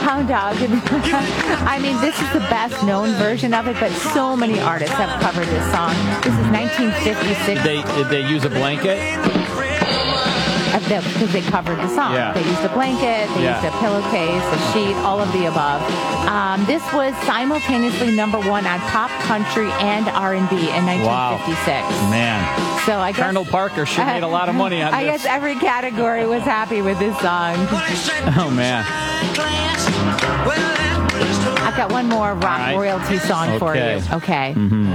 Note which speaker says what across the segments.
Speaker 1: Hound Dog. I mean, this is the best known version of it, but so many artists have covered this song. This is 1956.
Speaker 2: Did they use a blanket?
Speaker 1: Because they covered the song.
Speaker 2: Yeah.
Speaker 1: They used a blanket, they used a pillowcase, a sheet, all of the above. This was simultaneously #1 on pop, country, and R&B in 1956.
Speaker 2: Wow. Man.
Speaker 1: So I guess
Speaker 2: Colonel Parker should have made a lot of money on this.
Speaker 1: I guess every category was happy with this song.
Speaker 2: Oh, man.
Speaker 1: I've got one more rock royalty song for you. Okay.
Speaker 2: Mm-hmm.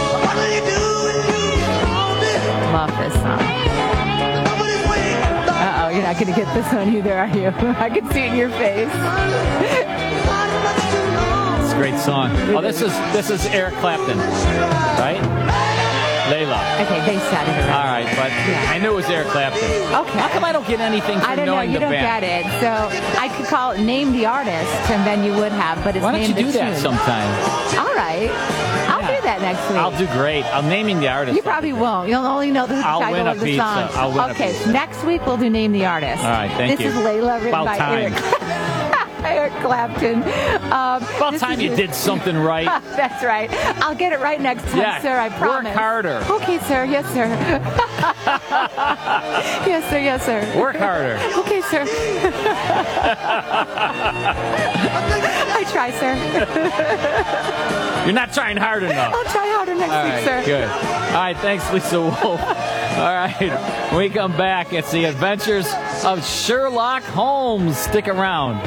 Speaker 1: Love this song. Uh-oh, you're not going to get this one either, are you? I can see it in your face.
Speaker 2: It's a great song. Oh, this is Eric Clapton, right? Layla.
Speaker 1: Okay, they said it already.
Speaker 2: All right, but I knew it was Eric Clapton.
Speaker 1: Okay.
Speaker 2: How come I don't get anything for knowing the band?
Speaker 1: You don't get it. So I could call it Name the Artist, and then you would have, but it's
Speaker 2: Why don't
Speaker 1: Name
Speaker 2: you
Speaker 1: the
Speaker 2: do that
Speaker 1: Tune.
Speaker 2: sometime?
Speaker 1: All right. I'll do that next week.
Speaker 2: I'll do great. I'm naming the artist.
Speaker 1: You probably won't. You'll only know the title of the song.
Speaker 2: I'll win a
Speaker 1: Okay,
Speaker 2: pizza.
Speaker 1: next week we'll do Name the Artist.
Speaker 2: All right, thank you.
Speaker 1: This is Layla, written
Speaker 2: About
Speaker 1: by
Speaker 2: time.
Speaker 1: Eric Clapton.
Speaker 2: About time you did something right.
Speaker 1: That's right. I'll get it right next time, sir. I promise.
Speaker 2: Work harder.
Speaker 1: Okay, sir. Yes, sir. Yes, sir. Yes, sir.
Speaker 2: Work harder.
Speaker 1: Okay, sir. I try, sir.
Speaker 2: You're not trying hard enough.
Speaker 1: I'll try harder next week, sir.
Speaker 2: Good. All right, thanks, Lisa Wolf. All right, when we come back, it's the adventures of Sherlock Holmes. Stick around.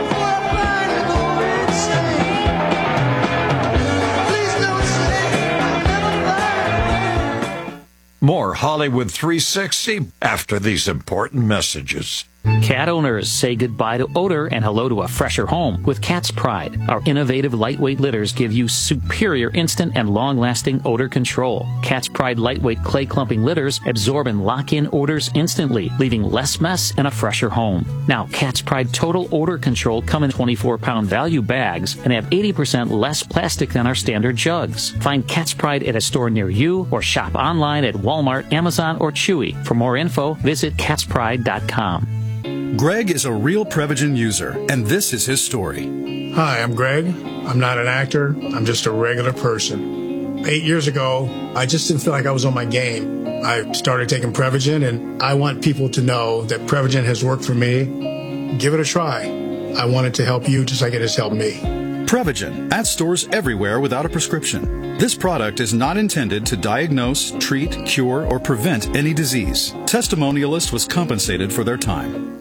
Speaker 3: More Hollywood 360 after these important messages.
Speaker 4: Cat owners say goodbye to odor and hello to a fresher home with Cat's Pride. Our innovative lightweight litters give you superior instant and long-lasting odor control. Cat's Pride lightweight clay clumping litters absorb and lock in odors instantly, leaving less mess and a fresher home. Now, Cat's Pride Total Odor Control come in 24-pound value bags and have 80% less plastic than our standard jugs. Find Cat's Pride at a store near you or shop online at Walmart, Amazon, or Chewy. For more info, visit catspride.com.
Speaker 5: Greg is a real Prevagen user, and this is his story.
Speaker 6: Hi, I'm Greg. I'm not an actor. I'm just a regular person. 8 years ago, I just didn't feel like I was on my game. I started taking Prevagen, and I want people to know that Prevagen has worked for me. Give it a try. I want it to help you just like it has helped me.
Speaker 5: Prevagen, at stores everywhere without a prescription. This product is not intended to diagnose, treat, cure, or prevent any disease. Testimonialist was compensated for their time.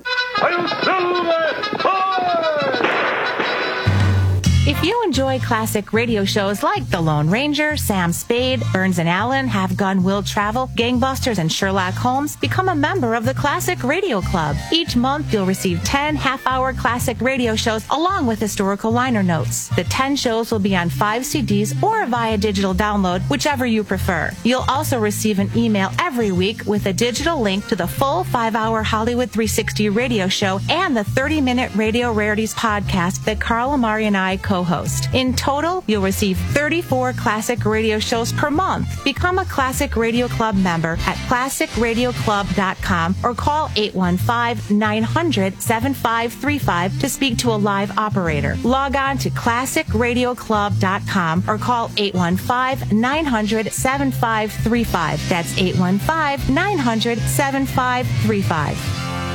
Speaker 1: If you enjoy classic radio shows like The Lone Ranger, Sam Spade, Burns and Allen, Have Gun Will Travel, Gangbusters, and Sherlock Holmes, become a member of the Classic Radio Club. Each month, you'll receive 10 half-hour classic radio shows along with historical liner notes. The 10 shows will be on 5 CDs or via digital download, whichever you prefer. You'll also receive an email every week with a digital link to the full 5-hour Hollywood 360 radio show and the 30-minute Radio Rarities podcast that Carl Amari and I co-host. In total, you'll receive 34 classic radio shows per month. Become a Classic Radio Club member at classicradioclub.com or call 815-900-7535 to speak to a live operator. Log on to classicradioclub.com or call 815-900-7535. That's 815-900-7535.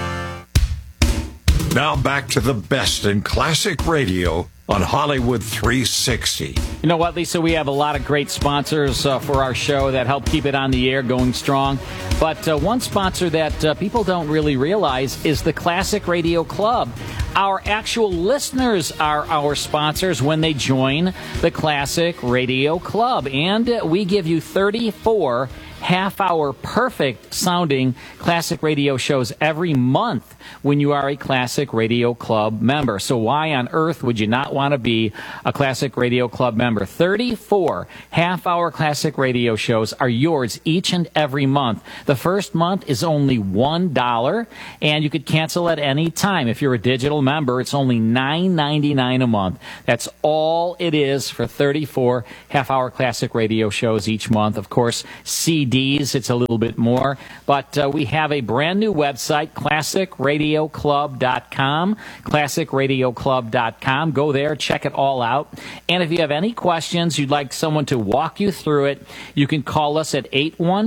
Speaker 3: Now back to the best in classic radio on Hollywood 360.
Speaker 2: You know what, Lisa? We have a lot of great sponsors for our show that help keep it on the air going strong. But one sponsor that people don't really realize is the Classic Radio Club. Our actual listeners are our sponsors when they join the Classic Radio Club. And we give you 34 half-hour perfect-sounding classic radio shows every month when you are a Classic Radio Club member. So why on earth would you not want to be a Classic Radio Club member? 34 half-hour classic radio shows are yours each and every month. The first month is only $1, and you could cancel at any time. If you're a digital member, it's only $9.99 a month. That's all it is for 34 half-hour classic radio shows each month. Of course, CDs DVDs, it's a little bit more. But we have a brand new website, ClassicRadioClub.com. ClassicRadioClub.com. Go there, check it all out. And if you have any questions, you'd like someone to walk you through it, you can call us at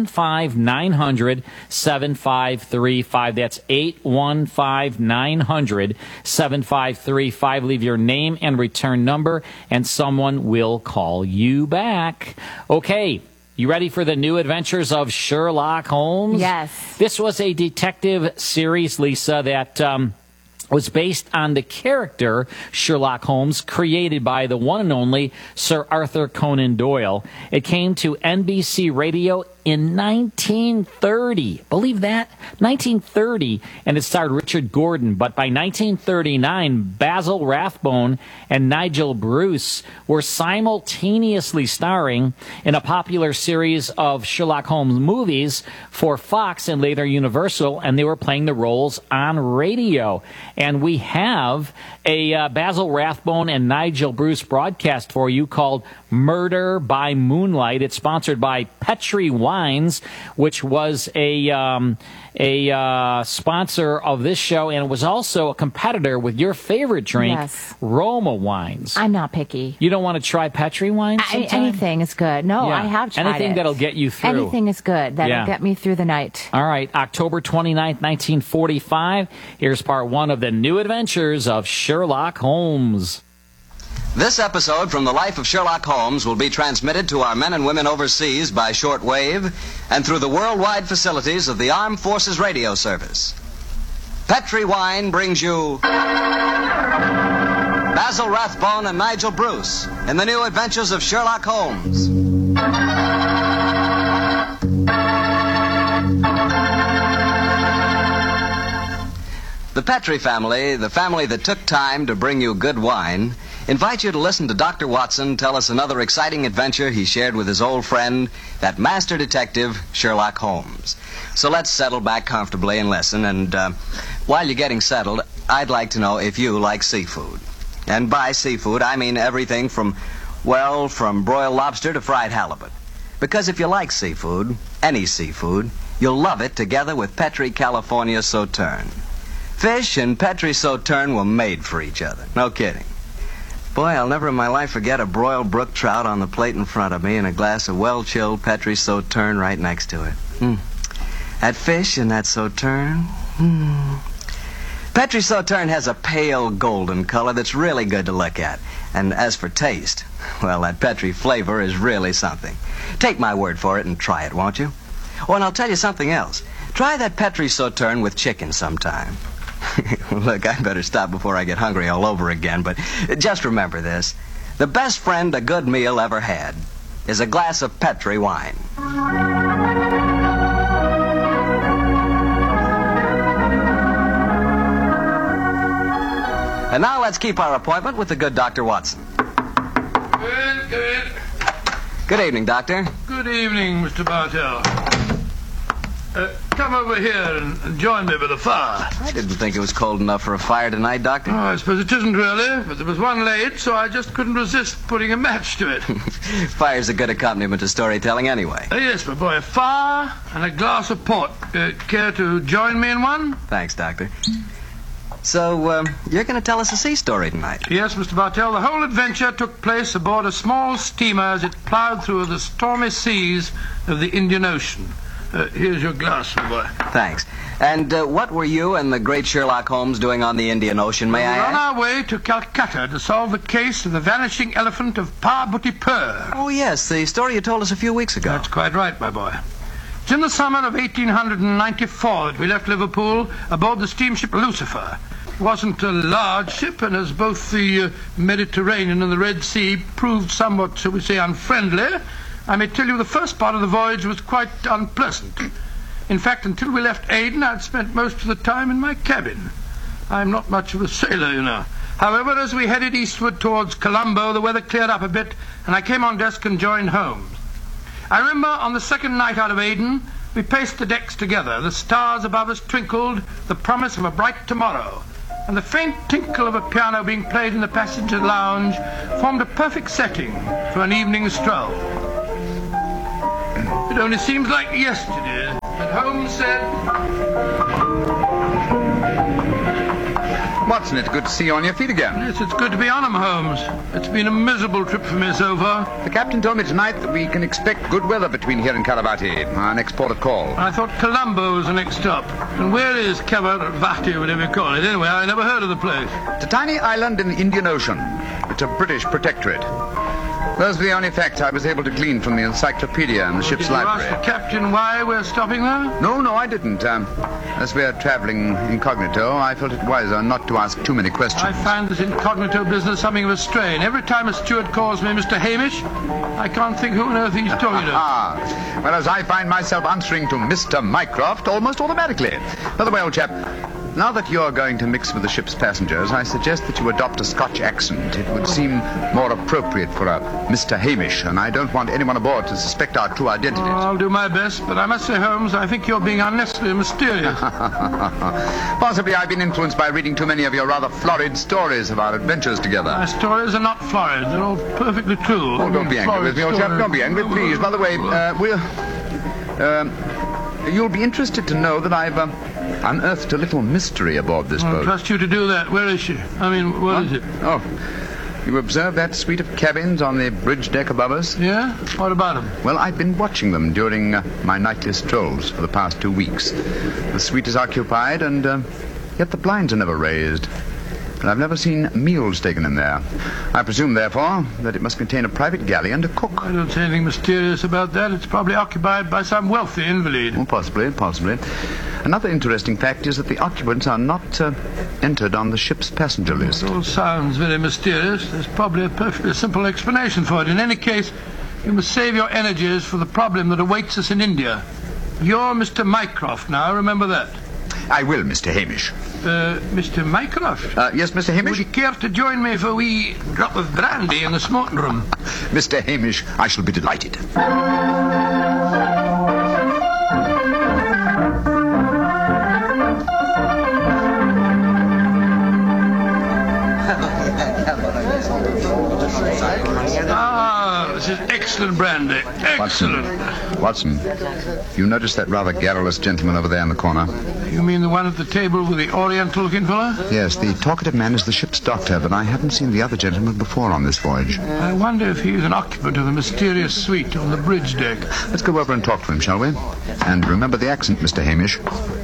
Speaker 2: 815-900-7535. That's 815-900-7535. Leave your name and return number, and someone will call you back. Okay, you ready for the new adventures of Sherlock Holmes?
Speaker 1: Yes.
Speaker 2: This was a detective series, Lisa, that was based on the character Sherlock Holmes, created by the one and only Sir Arthur Conan Doyle. It came to NBC Radio in 1930. Believe that? 1930. And it starred Richard Gordon. But by 1939, Basil Rathbone and Nigel Bruce were simultaneously starring in a popular series of Sherlock Holmes movies for Fox and later Universal, and they were playing the roles on radio. And we have a Basil Rathbone and Nigel Bruce broadcast for you called Murder by Moonlight. It's sponsored by Petri Wines, which was a sponsor of this show, and it was also a competitor with your favorite drink,
Speaker 1: Yes.
Speaker 2: Roma Wines.
Speaker 1: I'm not picky.
Speaker 2: You don't want to try Petri Wines sometime?
Speaker 1: Anything is good. No,
Speaker 2: Yeah.
Speaker 1: I have tried
Speaker 2: Anything
Speaker 1: it.
Speaker 2: that'll get you through.
Speaker 1: Anything is good. That'll
Speaker 2: Yeah.
Speaker 1: get me through the night.
Speaker 2: All right, October 29th, 1945. Here's part one of the new adventures of Sherlock Holmes.
Speaker 7: This episode from the life of Sherlock Holmes will be transmitted to our men and women overseas by shortwave and through the worldwide facilities of the Armed Forces Radio Service. Petri Wine brings you Basil Rathbone and Nigel Bruce in the new adventures of Sherlock Holmes. The Petri family, the family that took time to bring you good wine, invite you to listen to Dr. Watson tell us another exciting adventure he shared with his old friend, that master detective, Sherlock Holmes. So let's settle back comfortably and listen. And while you're getting settled, I'd like to know if you like seafood. And by seafood, I mean everything from broiled lobster to fried halibut. Because if you like seafood, any seafood, you'll love it together with Petri California Sauterne. Fish and Petri Sauterne were made for each other. No kidding. Boy, I'll never in my life forget a broiled brook trout on the plate in front of me and a glass of well-chilled Petri Sauterne right next to it. That fish and that Sauterne. Petri Sauterne has a pale golden color that's really good to look at. And as for taste, well, that Petri flavor is really something. Take my word for it and try it, won't you? Oh, and I'll tell you something else. Try that Petri Sauterne with chicken sometime. Look, I better stop before I get hungry all over again, but just remember this. The best friend a good meal ever had is a glass of Petri wine. And now let's keep our appointment with the good Dr. Watson.
Speaker 8: Go in.
Speaker 7: Good evening, Doctor.
Speaker 8: Good evening, Mr. Bartell. Come over here and join me by the fire.
Speaker 7: I didn't think it was cold enough for a fire tonight, Doctor.
Speaker 8: Oh, I suppose it isn't really, but there was one laid, so I just couldn't resist putting a match to it.
Speaker 7: Fire's a good accompaniment to storytelling anyway.
Speaker 8: Yes, my boy, a fire and a glass of port. Care to join me in one?
Speaker 7: Thanks, Doctor. So, you're going to tell us a sea story tonight?
Speaker 8: Yes, Mr. Bartell. The whole adventure took place aboard a small steamer as it plowed through the stormy seas of the Indian Ocean. Here's your glass, my boy.
Speaker 7: Thanks. And what were you and the great Sherlock Holmes doing on the Indian Ocean, may I
Speaker 8: We're on
Speaker 7: ask?
Speaker 8: our way to Calcutta to solve the case of the vanishing elephant of Parbhuti-Pur.
Speaker 7: Oh, yes, the story you told us a few weeks ago.
Speaker 8: That's quite right, my boy. It's in the summer of 1894 that we left Liverpool aboard the steamship Lucifer. It wasn't a large ship, and as both the Mediterranean and the Red Sea proved somewhat, shall we say, unfriendly, I may tell you the first part of the voyage was quite unpleasant. In fact, until we left Aden, I'd spent most of the time in my cabin. I'm not much of a sailor, you know. However, as we headed eastward towards Colombo, the weather cleared up a bit, and I came on deck and joined Holmes. I remember on the second night out of Aden, we paced the decks together. The stars above us twinkled, the promise of a bright tomorrow, and the faint tinkle of a piano being played in the passenger lounge formed a perfect setting for an evening stroll. It only seems like yesterday that Holmes said...
Speaker 9: Watson, it's good to see you on your feet again.
Speaker 8: Yes, it's good to be on 'em, Holmes. It's been a miserable trip for me so far.
Speaker 9: The captain told me tonight that we can expect good weather between here and Caravati, our next port of call.
Speaker 8: I thought Colombo was the next stop. And where is Caravati, whatever you call it? Anyway, I never heard of the place.
Speaker 9: It's a tiny island in the Indian Ocean. It's a British protectorate. Those are the only facts I was able to glean from the encyclopedia in the ship's library.
Speaker 8: Did you ask the captain why we're stopping there?
Speaker 9: No, I didn't. As we're traveling incognito, I felt it wiser not to ask too many questions.
Speaker 8: I find this incognito business something of a strain. Every time a steward calls me Mr. Hamish, I can't think who on earth he's talking to.
Speaker 9: Whereas I find myself answering to Mr. Mycroft almost automatically. By the way, old chap, now that you're going to mix with the ship's passengers, I suggest that you adopt a Scotch accent. It would seem more appropriate for a Mr. Hamish, and I don't want anyone aboard to suspect our true identities.
Speaker 8: I'll do my best, but I must say, Holmes, I think you're being unnecessarily mysterious.
Speaker 9: Possibly I've been influenced by reading too many of your rather florid stories of our adventures together.
Speaker 8: My stories are not florid. They're all perfectly true.
Speaker 9: Oh, don't be angry with me, old chap. Don't be angry, please. By the way, you'll be interested to know that I've unearthed a little mystery aboard this boat.
Speaker 8: I trust you to do that. Where is she? I mean, what is it?
Speaker 9: Oh, you observe that suite of cabins on the bridge deck above us?
Speaker 8: Yeah? What about them?
Speaker 9: Well, I've been watching them during my nightly strolls for the past 2 weeks. The suite is occupied, and yet the blinds are never raised. And I've never seen meals taken in there. I presume, therefore, that it must contain a private galley and a cook.
Speaker 8: I don't see anything mysterious about that. It's probably occupied by some wealthy invalid.
Speaker 9: Oh, possibly. Another interesting fact is that the occupants are not entered on the ship's passenger list.
Speaker 8: It all sounds very mysterious. There's probably a perfectly simple explanation for it. In any case, you must save your energies for the problem that awaits us in India. You're Mr. Mycroft now, remember that.
Speaker 9: I will, Mr. Hamish.
Speaker 8: Mr. Mycroft?
Speaker 9: Yes, Mr. Hamish?
Speaker 8: Would you care to join me for a wee drop of brandy in the smoking room?
Speaker 9: Mr. Hamish, I shall be delighted.
Speaker 8: This is excellent brandy. Excellent.
Speaker 9: Watson, you noticed that rather garrulous gentleman over there in the corner?
Speaker 8: You mean the one at the table with the oriental-looking fellow?
Speaker 9: Yes, the talkative man is the ship's doctor, but I haven't seen the other gentleman before on this voyage.
Speaker 8: I wonder if he's an occupant of the mysterious suite on the bridge deck.
Speaker 9: Let's go over and talk to him, shall we? And remember the accent, Mr. Hamish.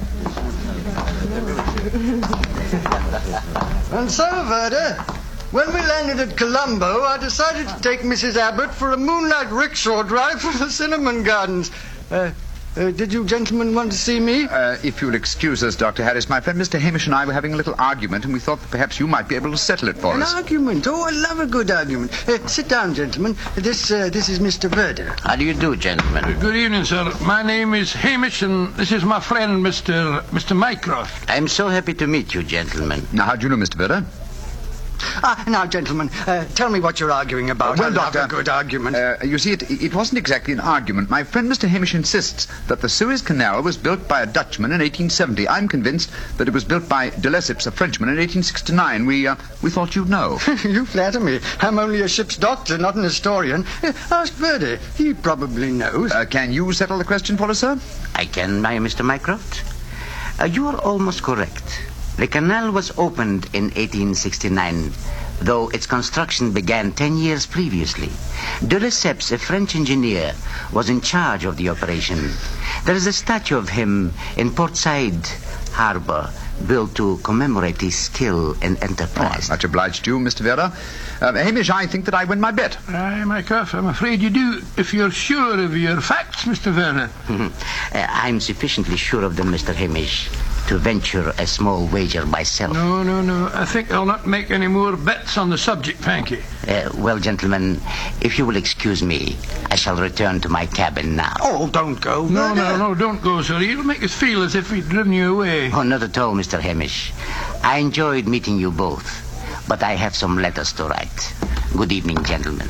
Speaker 10: And so, Verda, when we landed at Colombo, I decided to take Mrs. Abbott for a moonlight rickshaw drive through the cinnamon gardens. Did you gentlemen want to see me?
Speaker 9: If you'll excuse us, Dr. Harris, my friend Mr. Hamish and I were having a little argument, and we thought that perhaps you might be able to settle it for us.
Speaker 10: An argument? Oh, I love a good argument. Sit down, gentlemen. This is Mr. Verda.
Speaker 11: How do you do, gentlemen?
Speaker 8: Good evening, sir. My name is Hamish, and this is my friend, Mr. Mycroft.
Speaker 11: I'm so happy to meet you, gentlemen.
Speaker 9: Now, how do you know Mr. Verda?
Speaker 10: Now, gentlemen, tell me what you're arguing about.
Speaker 9: Well,
Speaker 10: I
Speaker 9: Doctor,
Speaker 10: love a good argument.
Speaker 9: You see, it wasn't exactly an argument. My friend Mr. Hamish insists that the Suez Canal was built by a Dutchman in 1870. I'm convinced that it was built by de Lesseps, a Frenchman, in 1869. We thought you'd know.
Speaker 10: You flatter me. I'm only a ship's doctor, not an historian. Ask Verdi. He probably knows.
Speaker 9: Can you settle the question for us, sir?
Speaker 11: I can, Mr. Mycroft. You are almost correct. The canal was opened in 1869, though its construction began 10 years previously. De Lesseps, a French engineer, was in charge of the operation. There is a statue of him in Port Said Harbor, built to commemorate his skill and enterprise.
Speaker 9: Much obliged to you, Mr. Vera. Hamish, I think that I win my bet.
Speaker 8: Aye, Mycroft, I'm afraid you do, if you're sure of your facts, Mr. Vera.
Speaker 11: I'm sufficiently sure of them, Mr. Hamish, to venture a small wager myself.
Speaker 8: No. I think I'll not make any more bets on the subject, thank you.
Speaker 11: Well, gentlemen, if you will excuse me, I shall return to my cabin now.
Speaker 10: Oh, don't go.
Speaker 8: No, don't go, sir. You'll make us feel as if we'd driven you away.
Speaker 11: Oh, not at all, Mr. Hamish. I enjoyed meeting you both, but I have some letters to write. Good evening, gentlemen.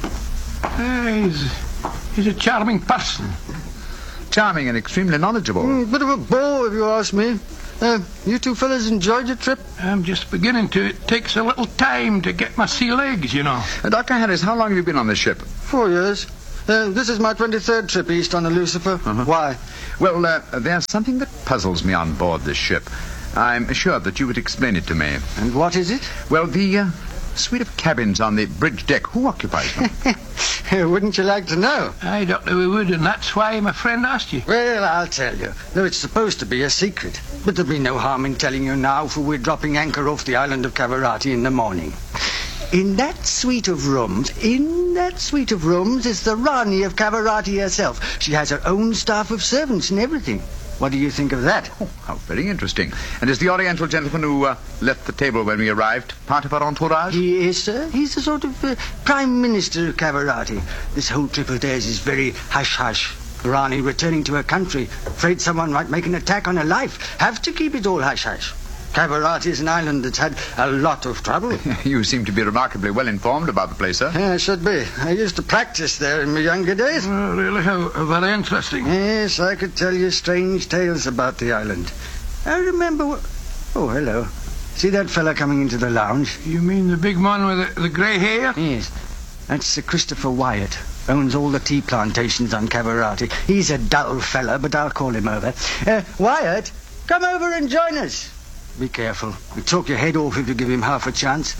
Speaker 8: He's a charming person.
Speaker 9: Charming and extremely knowledgeable.
Speaker 10: Bit of a bore, if you ask me. You two fellas enjoyed your trip?
Speaker 8: I'm just beginning to. It takes a little time to get my sea legs, you know.
Speaker 9: Dr. Harris, how long have you been on this ship?
Speaker 10: 4 years. This is my 23rd trip east on the Lucifer. Why?
Speaker 9: Well, there's something that puzzles me on board this ship. I'm assured that you would explain it to me.
Speaker 10: And what is it?
Speaker 9: Well, the suite of cabins on the bridge deck. Who occupies them?
Speaker 10: Wouldn't you like to know?
Speaker 8: Aye, Doctor, we would, and that's why my friend asked you.
Speaker 10: Well, I'll tell you. Though it's supposed to be a secret. But there'll be no harm in telling you now, for we're dropping anchor off the island of Cavarati in the morning. In that suite of rooms is the Rani of Cavarati herself. She has her own staff of servants and everything. What do you think of that?
Speaker 9: Oh, how very interesting. And is the Oriental gentleman who left the table when we arrived part of our entourage?
Speaker 10: He is, sir. He's the sort of Prime Minister of Cavarati. This whole trip of theirs is very hush-hush. Rani returning to her country, afraid someone might make an attack on her life. Have to keep it all hush-hush. Cavarati is an island that's had a lot of trouble.
Speaker 9: You seem to be remarkably well informed about the place, sir.
Speaker 10: Yeah, should be. I used to practice there in my younger days.
Speaker 8: Oh, really? How very interesting.
Speaker 10: Yes, I could tell you strange tales about the island. I remember Oh, hello. See that fella coming into the lounge?
Speaker 8: You mean the big man with the grey hair?
Speaker 10: Yes. That's Sir Christopher Wyatt. Owns all the tea plantations on Cavarati. He's a dull fella, but I'll call him over. Wyatt, come over and join us. Be careful. He'll talk your head off if you give him half a chance.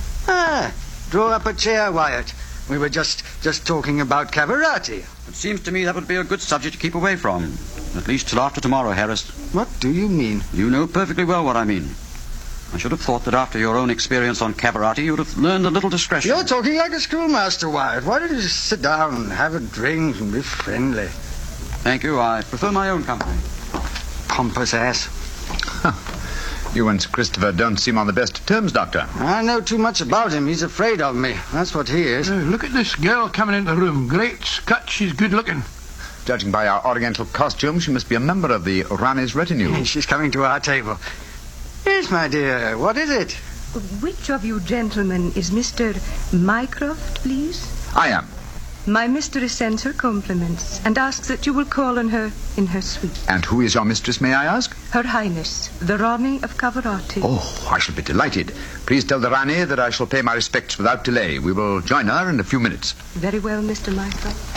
Speaker 10: Draw up a chair, Wyatt. We were just talking about Cavarati.
Speaker 12: It seems to me that would be a good subject to keep away from. At least till after tomorrow, Harris.
Speaker 10: What do you mean?
Speaker 12: You know perfectly well what I mean. I should have thought that after your own experience on Cavarati, you'd have learned a little discretion.
Speaker 10: You're talking like a schoolmaster, Wyatt. Why don't you just sit down and have a drink and be friendly?
Speaker 12: Thank you. I prefer my own company.
Speaker 10: Pompous ass.
Speaker 9: You and Sir Christopher don't seem on the best of terms, Doctor.
Speaker 10: I know too much about him. He's afraid of me. That's what he is.
Speaker 8: Look at this girl coming into the room. Great Scott, she's good looking.
Speaker 9: Judging by our Oriental costume, she must be a member of the Rani's retinue.
Speaker 10: She's coming to our table. Yes, my dear. What is it?
Speaker 13: Which of you gentlemen is Mr. Mycroft, please?
Speaker 9: I am.
Speaker 13: My mistress sends her compliments and asks that you will call on her in her suite.
Speaker 9: And who is your mistress, may I ask?
Speaker 13: Her Highness, the Rani of Cavarati.
Speaker 9: Oh, I shall be delighted. Please tell the Rani that I shall pay my respects without delay. We will join her in a few minutes.
Speaker 13: Very well, Mr. Mycroft.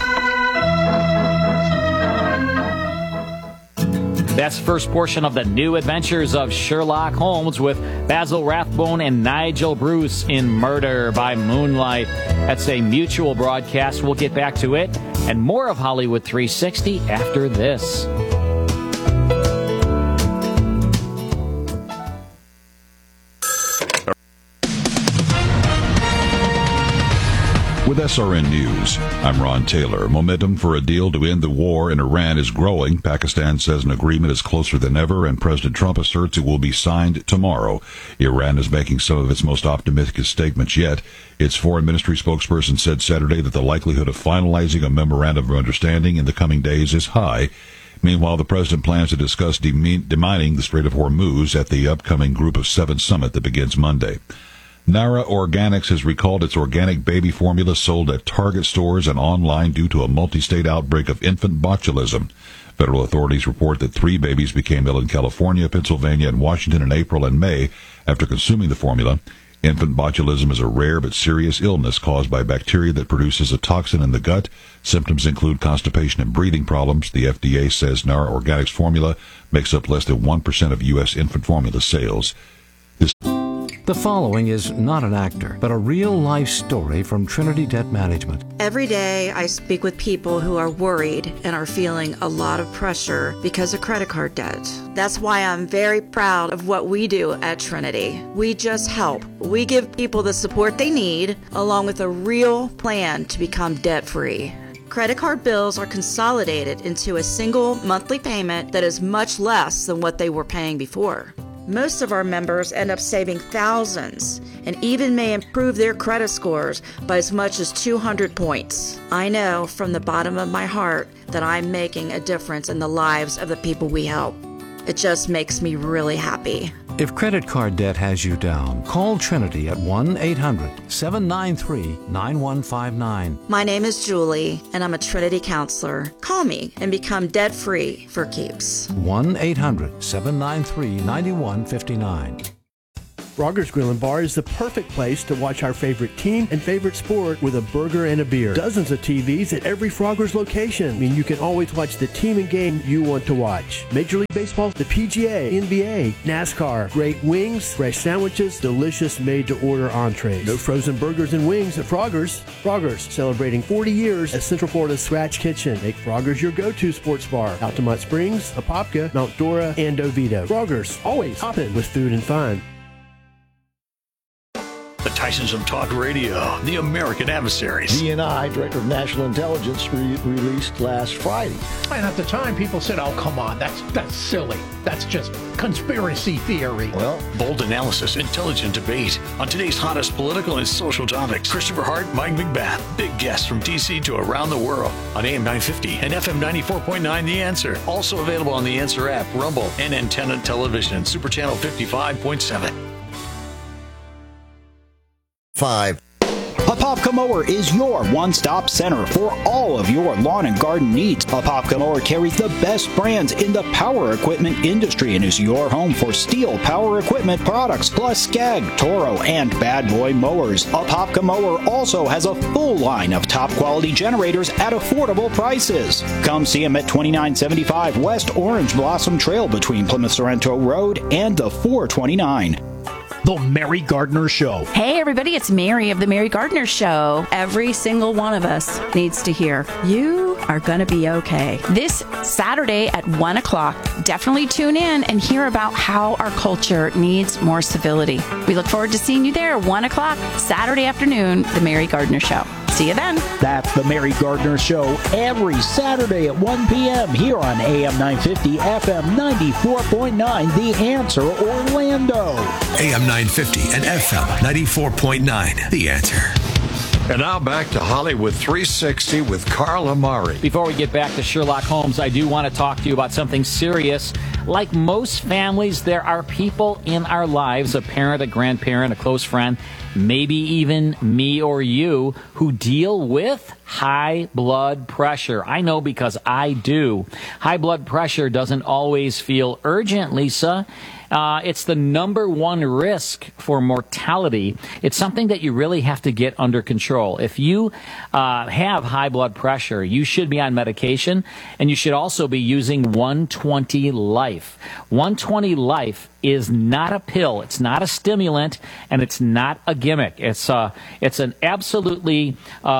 Speaker 2: That's the first portion of the new adventures of Sherlock Holmes with Basil Rathbone and Nigel Bruce in Murder by Moonlight. That's a mutual broadcast. We'll get back to it and more of Hollywood 360 after this.
Speaker 14: With SRN News, I'm Ron Taylor. Momentum for a deal to end the war in Iran is growing. Pakistan says an agreement is closer than ever, and President Trump asserts it will be signed tomorrow. Iran is making some of its most optimistic statements yet. Its foreign ministry spokesperson said Saturday that the likelihood of finalizing a memorandum of understanding in the coming days is high. Meanwhile, the president plans to discuss demining the Strait of Hormuz at the upcoming Group of Seven summit that begins Monday. Nara Organics has recalled its organic baby formula sold at Target stores and online due to a multi-state outbreak of infant botulism. Federal authorities report that 3 babies became ill in California, Pennsylvania, and Washington in April and May after consuming the formula. Infant botulism is a rare but serious illness caused by bacteria that produces a toxin in the gut. Symptoms include constipation and breathing problems. The FDA says Nara Organics formula makes up less than 1% of U.S. infant formula sales.
Speaker 15: The following is not an actor, but a real-life story from Trinity Debt Management.
Speaker 16: Every day I speak with people who are worried and are feeling a lot of pressure because of credit card debt. That's why I'm very proud of what we do at Trinity. We just help. We give people the support they need, along with a real plan to become debt-free. Credit card bills are consolidated into a single monthly payment that is much less than what they were paying before. Most of our members end up saving thousands and even may improve their credit scores by as much as 200 points. I know from the bottom of my heart that I'm making a difference in the lives of the people we help. It just makes me really happy.
Speaker 15: If credit card debt has you down, call Trinity at 1-800-793-9159.
Speaker 16: My name is Julie, and I'm a Trinity counselor. Call me and become debt-free for keeps.
Speaker 15: 1-800-793-9159.
Speaker 17: Frogger's Grill and Bar is the perfect place to watch our favorite team and favorite sport with a burger and a beer. Dozens of TVs at every Frogger's location mean you can always watch the team and game you want to watch. Major League Baseball, the PGA, NBA, NASCAR, great wings, fresh sandwiches, delicious made-to-order entrees. No frozen burgers and wings at Frogger's. Frogger's, celebrating 40 years as Central Florida's Scratch Kitchen. Make Frogger's your go-to sports bar. Altamont Springs, Apopka, Mount Dora, and Oviedo. Frogger's, always hopping with food and fun.
Speaker 18: The Tysons of Talk Radio, the American Adversaries.
Speaker 19: DNI, Director of National Intelligence, released last Friday.
Speaker 20: And at the time, people said, oh, come on, that's silly. That's just conspiracy theory.
Speaker 18: Well, bold analysis, intelligent debate on today's hottest political and social topics. Christopher Hart, Mike McBath, big guests from D.C. to around the world on AM 950 and FM 94.9 The Answer. Also available on The Answer app, Rumble, and Antenna Television, Super Channel 55.7.
Speaker 21: 5. Apopka Mower is your one-stop center for all of your lawn and garden needs. Apopka Mower carries the best brands in the power equipment industry and is your home for Steel power equipment products, plus Skag, Toro, and Bad Boy mowers. Apopka Mower also has a full line of top-quality generators at affordable prices. Come see them at 2975 West Orange Blossom Trail between Plymouth Sorrento Road and the 429.
Speaker 20: The Mary Gardner Show.
Speaker 22: Hey, everybody, it's Mary of The Mary Gardner Show. Every single one of us needs to hear, you are going to be okay. This Saturday at 1 o'clock, definitely tune in and hear about how our culture needs more civility. We look forward to seeing you there, 1 o'clock, Saturday afternoon, The Mary Gardner Show. See you then.
Speaker 20: That's The Mary Gardner Show every Saturday at 1 p.m. here on AM 950, FM 94.9, The Answer, Orlando.
Speaker 23: AM 950 and FM 94.9, The Answer.
Speaker 3: And now back to Hollywood 360 with Carl Amari.
Speaker 2: Before we get back to Sherlock Holmes, I do want to talk to you about something serious. Like most families, there are people in our lives, a parent, a grandparent, a close friend, maybe even me or you, who deal with high blood pressure. I know because I do. High blood pressure doesn't always feel urgent, Lisa. It's the number one risk for mortality. It's something that you really have to get under control. If you have high blood pressure, you should be on medication, and you should also be using 120 Life. 120 Life is not a pill, it's not a stimulant, and it's not a gimmick. It's just an absolutely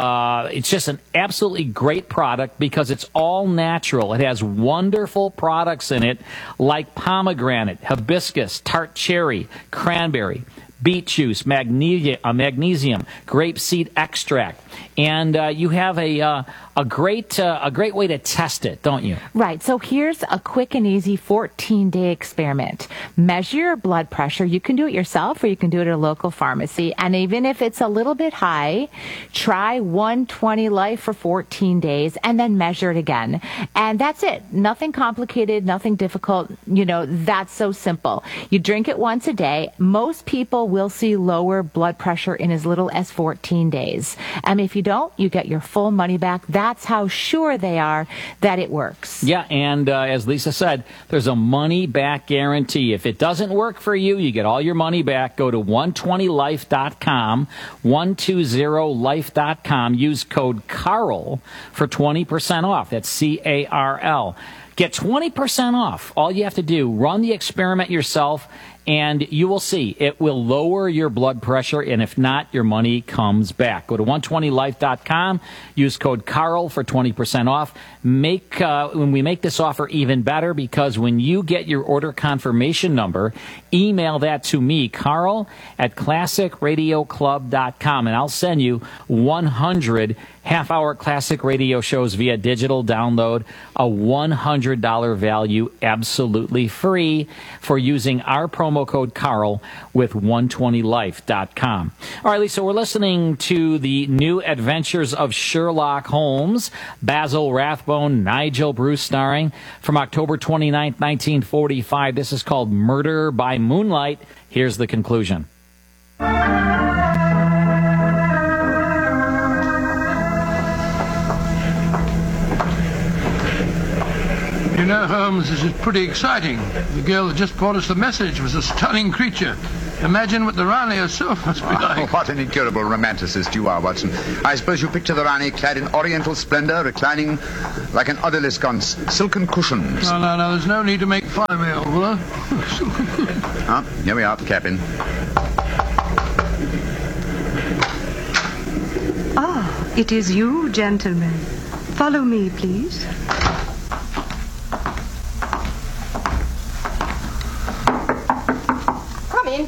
Speaker 2: great product because it's all natural. It has wonderful products in it like pomegranate, hibiscus, tart cherry, cranberry, beet juice, magnesium, grapeseed extract, and you have a great way to test it, don't you?
Speaker 1: Right. So here's a quick and easy 14-day experiment. Measure your blood pressure. You can do it yourself, or you can do it at a local pharmacy. And even if it's a little bit high, try 120 Life for 14 days, and then measure it again. And that's it. Nothing complicated, nothing difficult. That's so simple. You drink it once a day. Most people will see lower blood pressure in as little as 14 days. And if you don't, you get your full money back. That's how sure they are that it works.
Speaker 2: Yeah, and as Lisa said, there's a money-back guarantee. If it doesn't work for you, you get all your money back. Go to 120life.com, 120life.com. Use code CARL for 20% off. That's CARL. Get 20% off. All you have to do, run the experiment yourself, and you will see it will lower your blood pressure, and if not, your money comes back. Go to 120life.com, use code CARL for 20% off. When we make this offer even better, because when you get your order confirmation number, email that to me, Carl at classicradioclub.com, and I'll send you 100 half-hour classic radio shows via digital download, a $100 value, absolutely free, for using our promo code Carl with 120life.com. All right, Lisa, we're listening to the new adventures of Sherlock Holmes, Basil Rathbone, Nigel Bruce starring, from October 29th, 1945. This is called Murder by Moonlight. Here's the conclusion.
Speaker 8: You know, Holmes, this is pretty exciting. The girl that just brought us the message was a stunning creature. Imagine what the Rani herself must be like.
Speaker 9: What an incurable romanticist you are, Watson. I suppose you picture the Rani clad in oriental splendor, reclining like an odalisque on silken cushions.
Speaker 8: No, there's no need to make fun of me, old fellow.
Speaker 9: Here we are, the cabin.
Speaker 13: Ah, it is you, gentlemen. Follow me, please.
Speaker 4: Come in.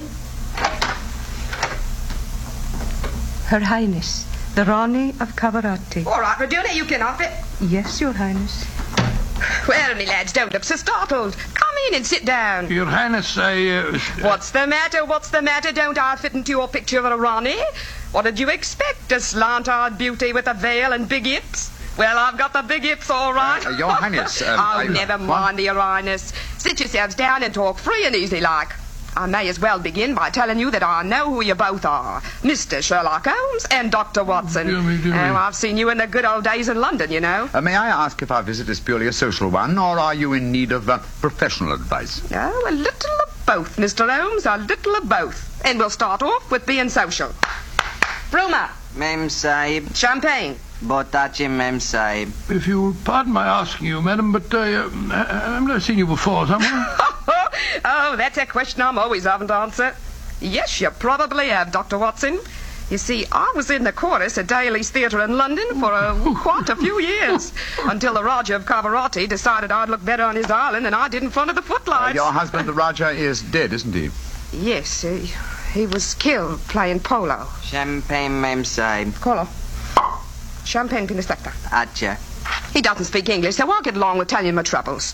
Speaker 13: Her Highness, the Rani of Cavarati.
Speaker 4: All right, Raduna, you can off it.
Speaker 13: Yes, Your Highness.
Speaker 4: Well, me lads, don't look so startled. Come in and sit down.
Speaker 8: Your Highness,
Speaker 4: What's the matter? Don't I fit into your picture of a Rani? What did you expect? A slant-eyed beauty with a veil and big hips? Well, I've got the big hips, all right.
Speaker 9: Your Highness...
Speaker 4: never mind, Your Highness. Sit yourselves down and talk free and easy like. I may as well begin by telling you that I know who you both are. Mr. Sherlock Holmes and Dr. Watson.
Speaker 8: Dear me.
Speaker 4: I've seen you in the good old days in London, you know.
Speaker 9: May I ask if our visit is purely a social one, or are you in need of professional advice?
Speaker 4: Oh, a little of both, Mr. Holmes, a little of both. And we'll start off with being social. Bruma.
Speaker 5: Mem Sahib.
Speaker 4: Champagne.
Speaker 5: Botachi, Mem Sahib.
Speaker 8: If you'll pardon my asking you, madam, but I've never seen you before, have I?
Speaker 4: Oh, that's a question I'm always having to answer. Yes, you probably have, Dr. Watson. You see, I was in the chorus at Daly's Theatre in London for quite a few years, until the Raja of Cavarati decided I'd look better on his island than I did in front of the footlights.
Speaker 9: Your husband, the Raja, is dead, isn't he?
Speaker 4: Yes, he was killed playing polo.
Speaker 5: Champagne, Mem Sahib.
Speaker 4: Colo. Champagne Pinaspector.
Speaker 5: Acha.
Speaker 4: He doesn't speak English, so I'll get along with telling him my troubles.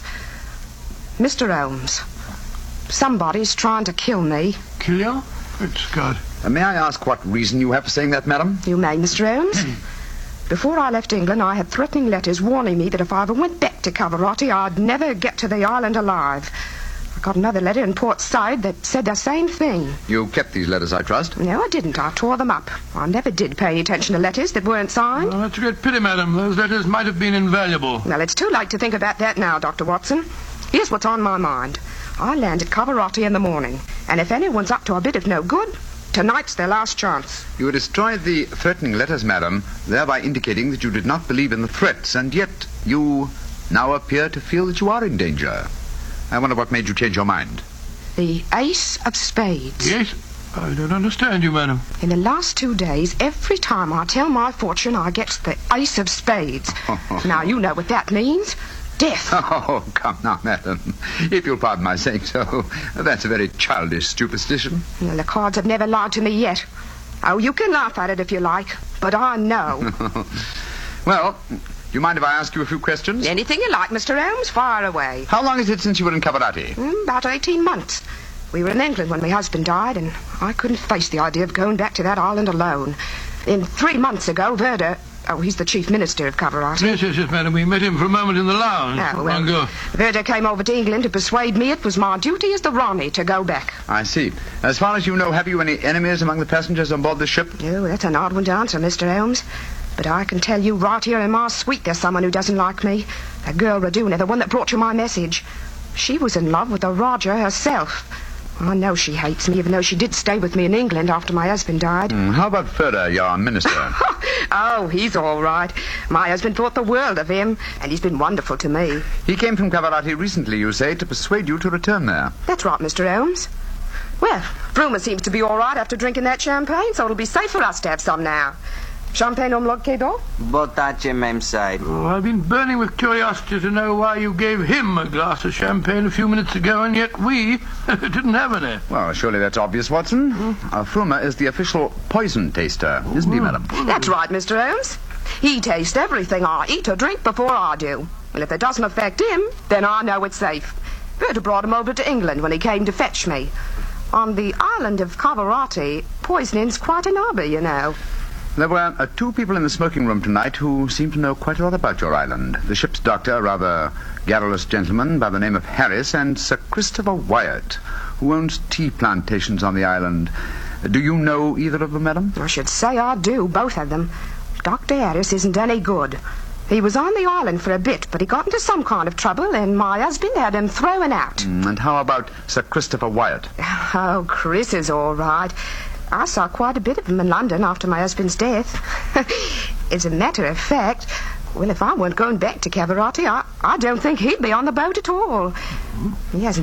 Speaker 4: Mr. Holmes, somebody's trying to kill me.
Speaker 8: Kill you? Good God.
Speaker 9: May I ask what reason you have for saying that, madam?
Speaker 4: You may, Mr. Holmes. Before I left England, I had threatening letters warning me that if I ever went back to Cavarati, I'd never get to the island alive. I got another letter in Port Said that said the same thing.
Speaker 9: You kept these letters, I trust?
Speaker 4: No, I didn't. I tore them up. I never did pay any attention to letters that weren't signed.
Speaker 8: Oh, that's a great pity, madam. Those letters might have been invaluable.
Speaker 4: Well, it's too late to think about that now, Dr. Watson. Here's what's on my mind. I land at Cavarati in the morning, and if anyone's up to a bit of no good, tonight's their last chance.
Speaker 9: You destroyed the threatening letters, madam, thereby indicating that you did not believe in the threats, and yet you now appear to feel that you are in danger. I wonder what made you change your mind.
Speaker 4: The Ace of Spades.
Speaker 8: Yes? I don't understand you, madam.
Speaker 4: In the last 2 days, every time I tell my fortune, I get the Ace of Spades. Now, you know what that means. Death.
Speaker 9: Oh, come now, madam. If you'll pardon my saying so, that's a very childish superstition.
Speaker 4: Well, the cards have never lied to me yet. Oh, you can laugh at it if you like, but I know.
Speaker 9: Well, do you mind if I ask you a few questions?
Speaker 4: Anything you like, Mr. Holmes. Fire away.
Speaker 9: How long is it since you were in Cavarati?
Speaker 4: About 18 months. We were in England when my husband died, and I couldn't face the idea of going back to that island alone. Then 3 months ago, Verda... Oh, he's the chief minister of Cavarati.
Speaker 8: Yes, madam. We met him for a moment in the lounge.
Speaker 4: Oh, well, Verda came over to England to persuade me it was my duty as the Rani to go back.
Speaker 9: I see. As far as you know, have you any enemies among the passengers on board the ship?
Speaker 4: Oh, that's an odd one to answer, Mr. Holmes. But I can tell you right here in my suite there's someone who doesn't like me. That girl Raduna, the one that brought you my message. She was in love with the Raja herself. I know she hates me, even though she did stay with me in England after my husband died.
Speaker 9: How about Ferda, your minister?
Speaker 4: Oh, he's all right. My husband thought the world of him, and he's been wonderful to me.
Speaker 9: He came from Cavarati recently, you say, to persuade you to return there.
Speaker 4: That's right, Mr. Holmes. Well, Bruma seems to be all right after drinking that champagne, so it'll be safe for us to have some now. Champagne omlog kedo?
Speaker 5: Botache, Mem Sahib.
Speaker 8: Oh, I've been burning with curiosity to know why you gave him a glass of champagne a few minutes ago, and yet we didn't have any.
Speaker 9: Well, surely that's obvious, Watson. Fruma is the official poison taster, isn't he, madam?
Speaker 4: That's right, Mr. Holmes. He tastes everything I eat or drink before I do. And if it doesn't affect him, then I know it's safe. Berta brought him over to England when he came to fetch me. On the island of Cavarati, poisoning's quite an hobby, you know.
Speaker 9: There were 2 people in the smoking room tonight who seemed to know quite a lot about your island. The ship's doctor, a rather garrulous gentleman by the name of Harris, and Sir Christopher Wyatt, who owns tea plantations on the island. Do you know either of them, madam?
Speaker 4: I should say I do, both of them. Dr. Harris isn't any good. He was on the island for a bit, but he got into some kind of trouble, and my husband had him thrown out.
Speaker 9: And how about Sir Christopher Wyatt?
Speaker 4: Oh, Chris is all right. I saw quite a bit of him in London after my husband's death. As a matter of fact, well, if I weren't going back to Cavarati, I don't think he'd be on the boat at all. He hasn't